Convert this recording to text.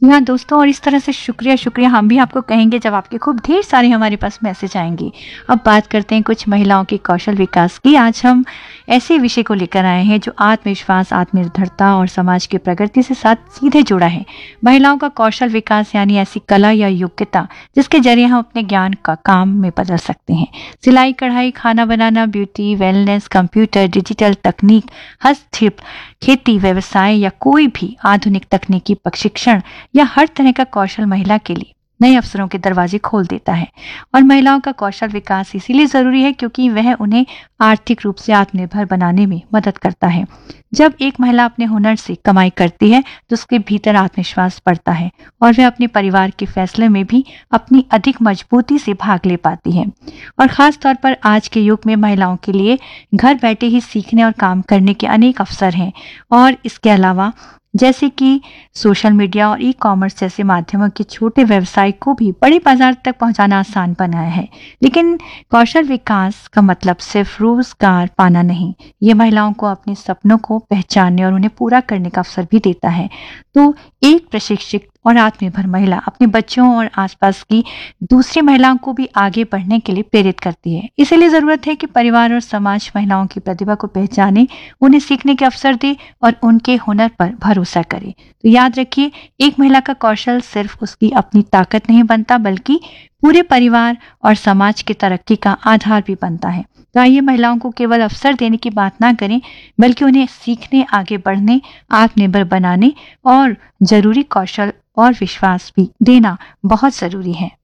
जी हाँ दोस्तों, और इस तरह से शुक्रिया शुक्रिया हम भी आपको कहेंगे जब आपके खूब ढेर सारे हमारे पास मैसेज आएंगे। अब बात करते हैं कुछ महिलाओं के कौशल विकास की। आज हम ऐसे विषय को लेकर आए हैं जो आत्मविश्वास, आत्मनिर्भरता और समाज की प्रगति से साथ सीधे जुड़ा है। महिलाओं का कौशल विकास यानी ऐसी कला या योग्यता जिसके जरिए हम अपने ज्ञान का काम में बदल सकते हैं। सिलाई, कढ़ाई, खाना बनाना, ब्यूटी, वेलनेस, कंप्यूटर, डिजिटल तकनीक, हस्तशिल्प, खेती, व्यवसाय या कोई भी आधुनिक तकनीकी प्रशिक्षण या हर तरह का कौशल महिला के लिए नए अवसरों के दरवाजे खोल देता है। और महिलाओं का कौशल विकास इसीलिए जरूरी है क्योंकि वह उन्हें आर्थिक रूप से आत्मनिर्भर बनाने में मदद करता है। जब एक महिला अपने हुनर से कमाई करती है तो उसके भीतर आत्मविश्वास बढ़ता है और वह अपने परिवार के फैसले में भी अपनी अधिक मजबूती से भाग ले पाती है। और खास तौर पर आज के युग में महिलाओं के लिए घर बैठे ही सीखने और काम करने के अनेक अवसर हैं। और इसके अलावा जैसे कि सोशल मीडिया और ई कॉमर्स जैसे माध्यमों के छोटे व्यवसाय को भी बड़े बाजार तक पहुंचाना आसान बनाया है। लेकिन कौशल विकास का मतलब सिर्फ रोजगार पाना नहीं, ये महिलाओं को अपने सपनों को पहचानने और उन्हें पूरा करने का अवसर भी देता है। तो एक प्रशिक्षित और आत्मनिर्भर महिला अपने बच्चों और आसपास की दूसरी महिलाओं को भी आगे बढ़ने के लिए प्रेरित करती है। इसलिए जरूरत है कि परिवार और समाज महिलाओं की प्रतिभा को पहचाने, उन्हें सीखने के अवसर दे और उनके हुनर पर भरोसा करे। तो याद रखिए, एक महिला का कौशल सिर्फ उसकी अपनी ताकत नहीं बनता बल्कि पूरे परिवार और समाज की तरक्की का आधार भी बनता है। तो आइए महिलाओं को केवल अवसर देने की बात ना करें बल्कि उन्हें सीखने, आगे बढ़ने, आत्मनिर्भर बनाने और जरूरी कौशल और विश्वास भी देना बहुत जरूरी है।